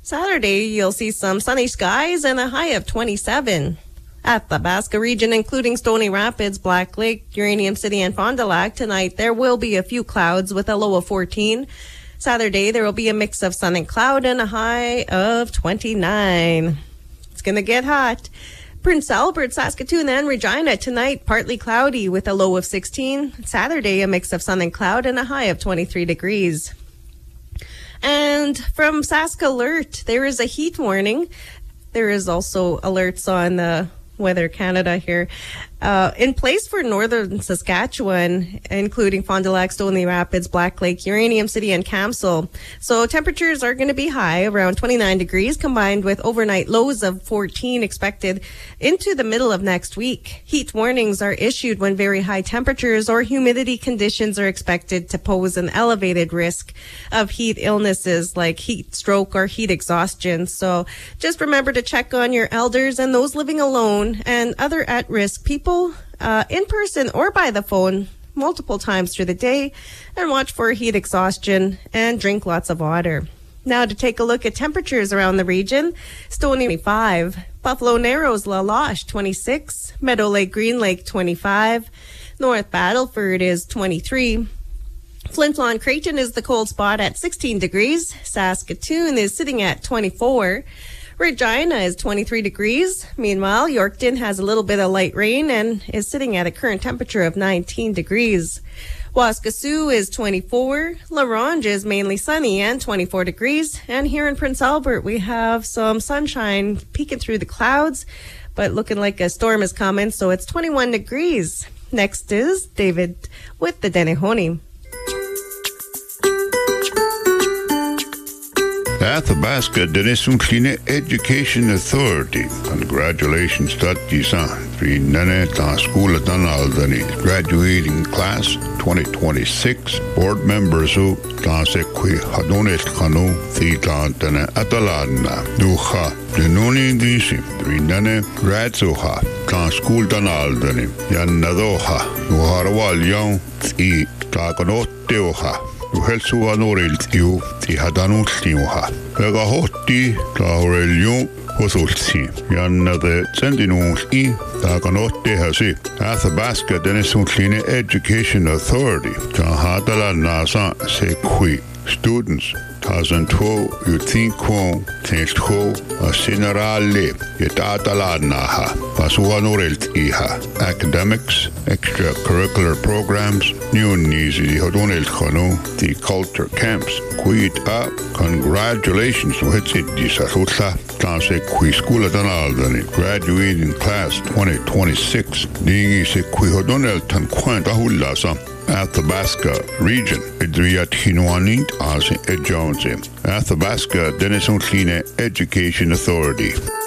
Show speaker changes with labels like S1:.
S1: Saturday, you'll see some sunny skies and a high of 27. Athabasca region, including Stony Rapids, Black Lake, Uranium City, and Fond du Lac, tonight there will be a few clouds with a low of 14. Saturday, there will be a mix of sun and cloud and a high of 29. It's going to get hot. Prince Albert, Saskatoon, and Regina tonight, partly cloudy with a low of 16. Saturday, a mix of sun and cloud and a high of 23 degrees. And from Sask Alert, there is a heat warning. There is also alerts on the Weather Canada here. In place for northern Saskatchewan, including Fond du Lac, Stony Rapids, Black Lake, Uranium City, and Kamsel. So temperatures are going to be high, around 29 degrees, combined with overnight lows of 14 expected into the middle of next week. Heat warnings are issued when very high temperatures or humidity conditions are expected to pose an elevated risk of heat illnesses like heat stroke or heat exhaustion. So just remember to check on your elders and those living alone and other at-risk people in person or by the phone multiple times through the day, and watch for heat exhaustion and drink lots of water. Now to take a look at temperatures around the region. Stony 25, Buffalo Narrows La Loche 26, Meadow Lake Green Lake 25, North Battleford is 23, Flin Flon Creighton is the cold spot at 16 degrees, Saskatoon is sitting at 24, Regina is 23 degrees. Meanwhile, Yorkton has a little bit of light rain and is sitting at a current temperature of 19 degrees. Waskesiu is 24. La Ronge is mainly sunny and 24 degrees. And here in Prince Albert, we have some sunshine peeking through the clouds, but looking like a storm is coming, so it's 21 degrees. Next is David with the Denehoni.
S2: Athabasca Denison Clean Education Authority. Congratulations to Tisan. Three Nene Ta School at Aldani. Graduating class 2026. Board members who Tansequi Hadonet Kanu Thita Tana Atalana. Duha. Denoni Disi. Three Nene Radzuha. Ta School Danaldani. Yanadoha. Uharwal Young. Ti Takanoteoha. Uhelsu anoreltiu ti hadanultiuha. Ega hotti taureliu hosulti. Janna de sentinulti takanotehasi. Athabasca Denison Clean Education Authority. Tahadala nasa sequi. Students Tazanto Utinquo Tenstho Asinerale Yetatalanaha Pasuanoreltiha. Academics, extracurricular programs, Neonizi Hodonel Khano, the culture camps. Quid up, congratulations to Hetsi Sarutla, Tanse Qui School at Aldani, graduating class 2026. Nigi se Qui Hodonel Tanquanta Hulasa. Athabasca region, Idriat Hinoanit as Jones. Athabasca Denison Clean Education Authority.